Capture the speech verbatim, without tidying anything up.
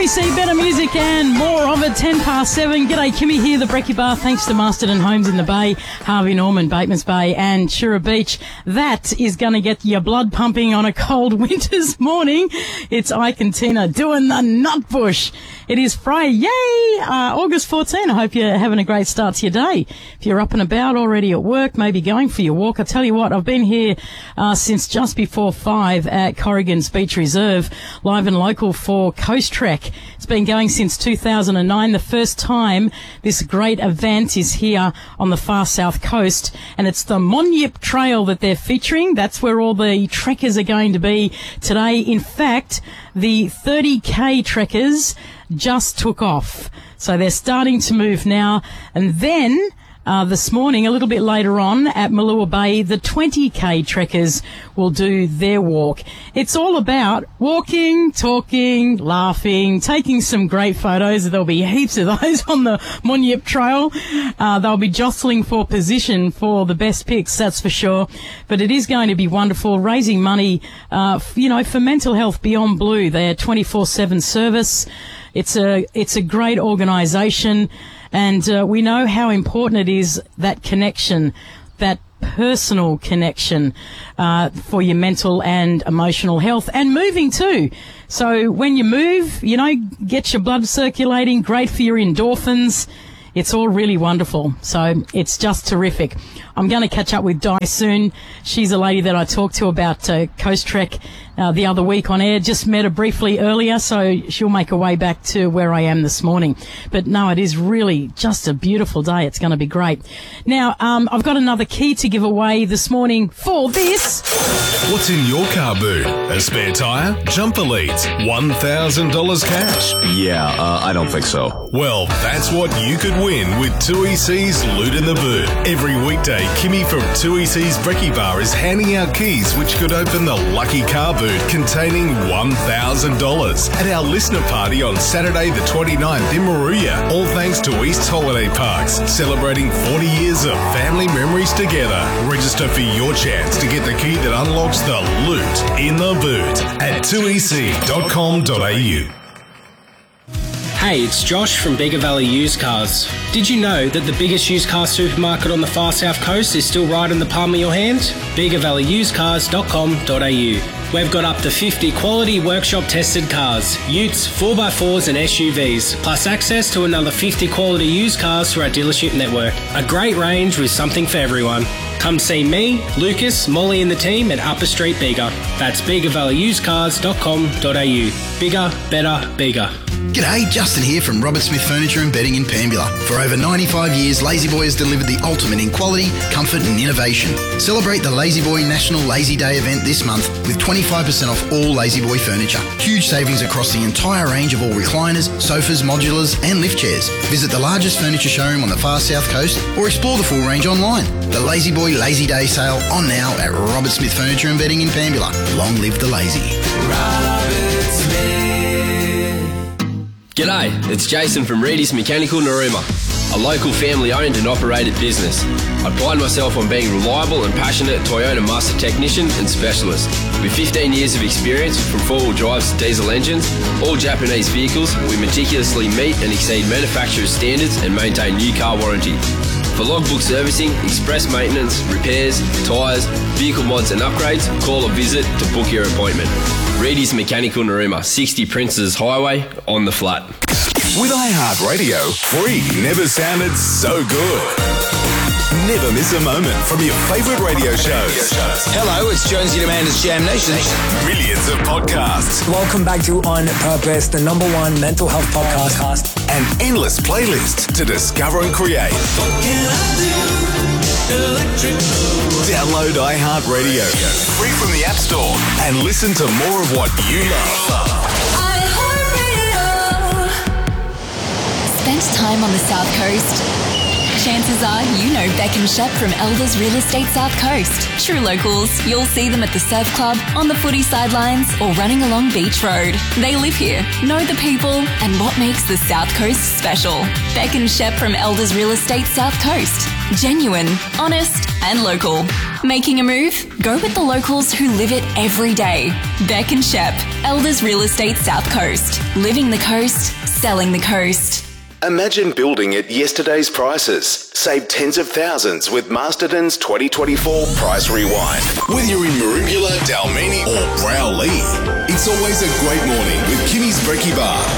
C, better music and more of it. ten past seven. G'day, Kimmy here, the Brekkie Bar. Thanks to Masterton Homes in the Bay, Harvey Norman, Batemans Bay and Shura Beach. That is going to get your blood pumping on a cold winter's morning. It's Ike and Tina doing the Nutbush. It is Friday. Yay! Uh, August fourteenth. I hope you're having a great start to your day. If you're up and about already at work, maybe going for your walk. I tell you what, I've been here uh, since just before five at Corrigan's Beach Reserve, live and local for Coast Trek. It's been going since two thousand nine. The first time this great event is here on the far south coast, and it's the Monyip Trail that they're featuring. That's where all the trekkers are going to be today. In fact, the thirty K trekkers just took off. So they're starting to move now. And then Uh, this morning, a little bit later on at Malua Bay, the twenty K trekkers will do their walk. It's all about walking, talking, laughing, taking some great photos. There'll be heaps of those on the Monyip Trail. Uh, they'll be jostling for position for the best pics, that's for sure. But it is going to be wonderful, raising money, uh, f- you know, for Mental Health Beyond Blue. They're twenty-four seven service. It's a, it's a great organisation. And uh, we know how important it is, that connection, that personal connection uh, for your mental and emotional health, and moving too. So when you move, you know, get your blood circulating, great for your endorphins. It's all really wonderful. So it's just terrific. I'm going to catch up with Di soon. She's a lady that I talked to about uh, Coast Trek uh, the other week on air. Just met her briefly earlier, so she'll make her way back to where I am this morning. But no, it is really just a beautiful day. It's going to be great. Now, um, I've got another key to give away this morning for this. What's in your car boot? A spare tyre? Jumper leads? one thousand dollars cash? Yeah, uh, I don't think so. Well, that's what you could win with two E C's Loot in the Boot. Every weekday, Kimmy from two E C's Brekkie Bar is handing out keys which could open the lucky car boot containing one thousand dollars at our listener party on Saturday the twenty-ninth in Moruya. All thanks to East Holiday Parks, celebrating forty years of family memories together. Register for your chance to get the key that unlocks the loot in the boot at two e c dot com dot a u. Hey, it's Josh from Bega Valley Used Cars. Did you know that the biggest used car supermarket on the far south coast is still right in the palm of your hand? bega valley used cars dot com dot a u. We've got up to fifty quality workshop tested cars, utes, four by fours and S U Vs, plus access to another fifty quality used cars through our dealership network. A great range with something for everyone. Come see me, Lucas, Molly and the team at Upper Street Bega. That's bega valley used cars dot com dot a u. Bigger, better, bigger. G'day, Justin here from Robert Smith Furniture and Bedding in Pambula. For over ninety-five years, La-Z-Boy has delivered the ultimate in quality, comfort and innovation. Celebrate the La-Z-Boy National Lazy Day event this month with twenty-five percent off all La-Z-Boy furniture. Huge savings across the entire range of all recliners, sofas, modulars and lift chairs. Visit the largest furniture showroom on the far south coast or explore the full range online. The La-Z-Boy Lazy Day sale on now at Robert Smith Furniture and Bedding in Pambula. Long live the lazy. Robert Smith. G'day, it's Jason from Reedy's Mechanical Narooma, a local family-owned and operated business. I pride myself on being reliable and passionate Toyota master technician and specialist. With fifteen years of experience from four-wheel drives to diesel engines, all Japanese vehicles, we meticulously meet and exceed manufacturer's standards and maintain new car warranty. For logbook servicing, express maintenance, repairs, tyres, vehicle mods and upgrades, call or visit to book your appointment. Reedy's Mechanical Narooma, sixty Princes Highway, on the flat. With iHeartRadio, free never sounded so good. Never miss a moment from your favourite radio shows. Hello, it's Jonesy and Amanda's Jam Nation. Millions of podcasts. Welcome back to On Purpose, the number one mental health podcast. And endless playlists to discover and create. What can I do? Electric. Download iHeartRadio, free from the App Store, and listen to more of what you love. Spent time on the South Coast? Chances are you know Beck and Shep from Elders Real Estate South Coast. True locals, you'll see them at the surf club, on the footy sidelines, or running along Beach Road. They live here, know the people, and what makes the South Coast special. Beck and Shep from Elders Real Estate South Coast. Genuine, honest, and local. Making a move? Go with the locals who live it every day. Beck and Shep, Elders Real Estate South Coast. Living the coast, selling the coast. Imagine building at yesterday's prices. Save tens of thousands with Masterton's twenty twenty-four Price Rewind. Whether you're in Maribula, Dalmini or Browley, it's always a great morning with Kimmy's Brekkie Bar.